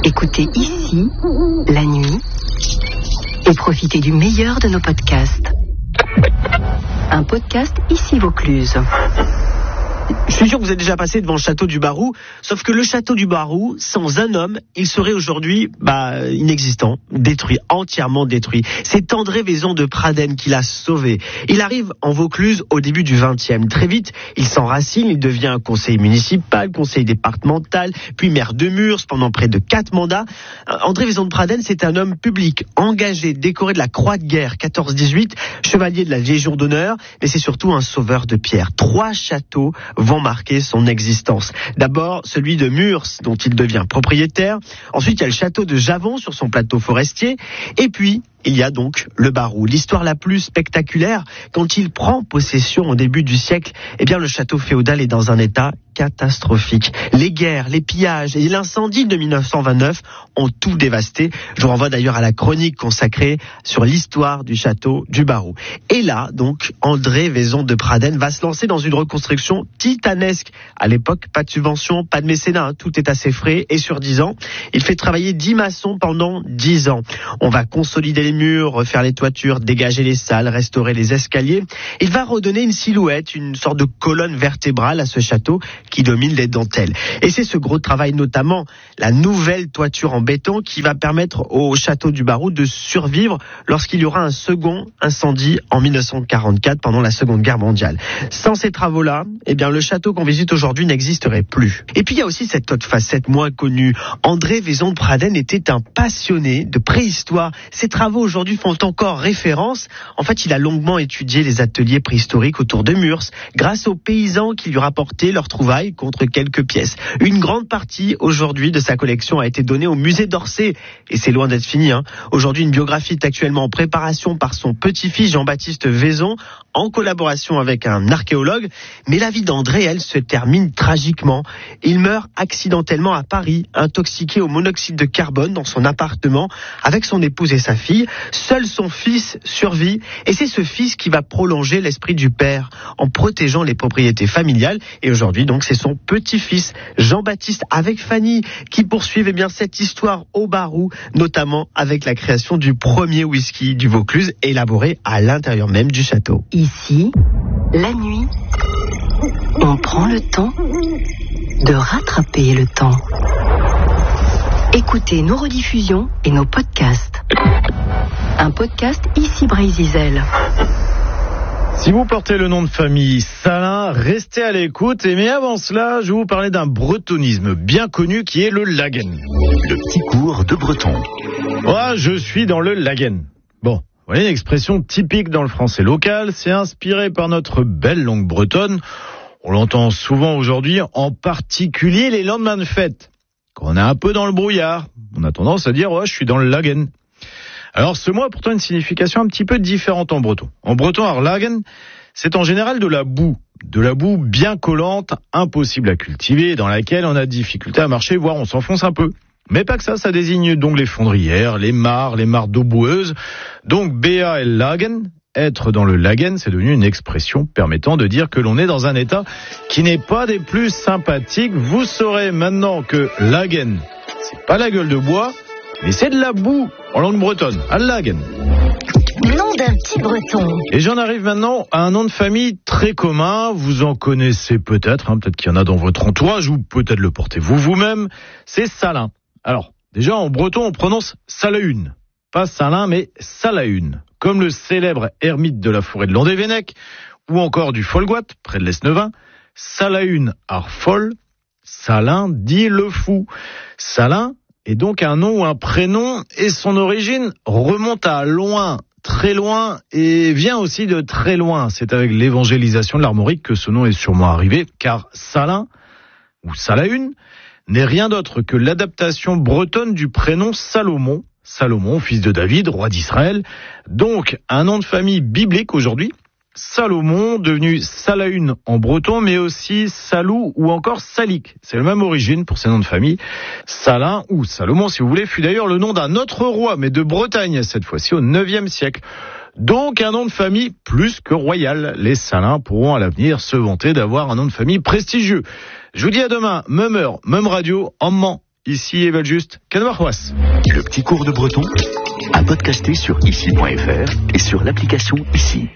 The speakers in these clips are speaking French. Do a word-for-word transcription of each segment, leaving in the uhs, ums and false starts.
Écoutez ici, la nuit, et profitez du meilleur de nos podcasts. Un podcast Ici Vaucluse. Je suis sûr que vous êtes déjà passé devant le château du Barou, sauf que le château du Barou, sans un homme, il serait aujourd'hui bah, inexistant, détruit, entièrement détruit. C'est André Vaison de Pradelles qui l'a sauvé. Il arrive en Vaucluse au début du vingtième. Très vite, il s'enracine, il devient conseiller municipal, conseiller départemental, puis maire de Murs pendant près de quatre mandats. André Vaison de Pradelles, c'est un homme public, engagé, décoré de la Croix de guerre quatorze dix-huit, chevalier de la Légion d'honneur, mais c'est surtout un sauveur de pierre. Trois châteaux vont marquer son existence. D'abord, celui de Murs, dont il devient propriétaire. Ensuite, il y a le château de Javon sur son plateau forestier. Et puis, il y a donc le Barou. L'histoire la plus spectaculaire, quand il prend possession au début du siècle, eh bien, le château féodal est dans un état catastrophique. Les guerres, les pillages et l'incendie de mille neuf cent vingt-neuf ont tout dévasté. Je vous renvoie d'ailleurs à la chronique consacrée sur l'histoire du château du Barou. Et là, donc, André Vaison de Pradelles va se lancer dans une reconstruction titanesque. À l'époque, pas de subvention, pas de mécénat, hein. Tout est assez frais et sur dix ans. Il fait travailler dix maçons pendant dix ans. On va consolider les murs, refaire les toitures, dégager les salles, restaurer les escaliers. Il va redonner une silhouette, une sorte de colonne vertébrale à ce château qui domine les dentelles. Et c'est ce gros travail, notamment la nouvelle toiture en béton, qui va permettre au château du Barou de survivre lorsqu'il y aura un second incendie en mille neuf cent quarante-quatre pendant la Seconde Guerre mondiale. Sans ces travaux-là, eh bien le château qu'on visite aujourd'hui n'existerait plus. Et puis il y a aussi cette autre facette moins connue. André Vaison de Pradelles était un passionné de préhistoire. Ses travaux aujourd'hui font encore référence. En fait, il a longuement étudié les ateliers préhistoriques autour de Murs, grâce aux paysans qui lui rapportaient leurs trouvailles contre quelques pièces. Une grande partie aujourd'hui de sa collection a été donnée au musée d'Orsay. Et c'est loin d'être fini, hein. Aujourd'hui, une biographie est actuellement en préparation par son petit-fils Jean-Baptiste Vaison, en collaboration avec un archéologue. Mais la vie d'André, elle, se termine tragiquement. Il meurt accidentellement à Paris, intoxiqué au monoxyde de carbone dans son appartement, avec son épouse et sa fille. Seul son fils survit. Et c'est ce fils qui va prolonger l'esprit du père, en protégeant les propriétés familiales. Et aujourd'hui, donc, c'est son petit-fils, Jean-Baptiste, avec Fanny, qui poursuivent eh bien, cette histoire au Barou, notamment avec la création du premier whisky du Vaucluse, élaboré à l'intérieur même du château. Ici, la nuit, on prend le temps de rattraper le temps. Écoutez nos rediffusions et nos podcasts. Un podcast Ici Brésil. Si vous portez le nom de famille Salin, restez à l'écoute. Et mais avant cela, je vais vous parler d'un bretonisme bien connu qui est le lagen. Le petit cours de breton. Moi, je suis dans le lagen. Bon, vous voyez, une expression typique dans le français local, c'est inspiré par notre belle langue bretonne. On l'entend souvent aujourd'hui, en particulier les lendemains de fête. Quand on est un peu dans le brouillard, on a tendance à dire « ouais, je suis dans le lagen ». Alors ce mot a pourtant une signification un petit peu différente en breton. En breton, alors, lagen, c'est en général de la boue. De la boue bien collante, impossible à cultiver, dans laquelle on a difficulté à marcher, voire on s'enfonce un peu. Mais pas que ça, ça désigne donc les fondrières, les mares, les mares d'eau boueuse. Donc B A L lagen, être dans le lagen, c'est devenu une expression permettant de dire que l'on est dans un état qui n'est pas des plus sympathiques. Vous saurez maintenant que lagen, c'est pas la gueule de bois, mais c'est de la boue en langue bretonne, à lagen. Nom d'un petit breton. Et j'en arrive maintenant à un nom de famille très commun. Vous en connaissez peut-être, hein, peut-être qu'il y en a dans votre entourage, ou peut-être le portez-vous vous-même. C'est Salin. Alors, déjà en breton, on prononce Salaune. Pas Salin, mais Salaune. Comme le célèbre ermite de la forêt de Landévennec, ou encore du Folgoat, près de l'Esnevin. Salaune ar fol, Salin dit le fou. Salin est donc un nom ou un prénom, et son origine remonte à loin, très loin, et vient aussi de très loin. C'est avec l'évangélisation de l'Armorique que ce nom est sûrement arrivé, car Salin, ou Salaune, n'est rien d'autre que l'adaptation bretonne du prénom Salomon, Salomon, fils de David, roi d'Israël, donc un nom de famille biblique aujourd'hui, Salomon, devenu Salaune en breton, mais aussi Salou ou encore Salik. C'est la même origine pour ces noms de famille. Salin ou Salomon, si vous voulez, fut d'ailleurs le nom d'un autre roi, mais de Bretagne, cette fois-ci au neuvième siècle. Donc un nom de famille plus que royal. Les Salins pourront à l'avenir se vanter d'avoir un nom de famille prestigieux. Je vous dis à demain, même heure, même radio, en Mans. Ici et Juste, Canvarrois. Le petit cours de breton à podcaster sur ici point f r et sur l'application Ici.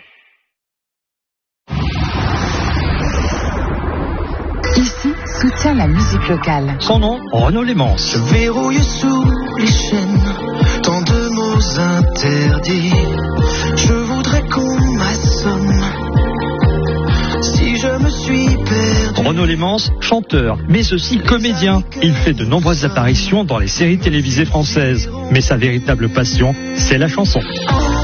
Ici soutient la musique locale. Son nom, Renaud Lémence. Je verrouille sous les chaînes, tant de mots interdits. Je voudrais qu'on m'assomme si je me suis perdu. Renaud Lémence, chanteur, mais aussi comédien. Il fait de nombreuses apparitions dans les séries télévisées françaises. Mais sa véritable passion, c'est la chanson.